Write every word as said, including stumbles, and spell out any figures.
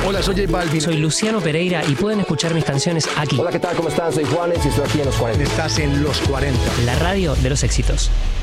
Hola, soy J Balvin. Soy Luciano Pereira y pueden escuchar mis canciones aquí. Hola, ¿qué tal? ¿Cómo están? Soy Juanes y estoy aquí en Los cuarenta. Estás en Los cuarenta. La radio de los éxitos.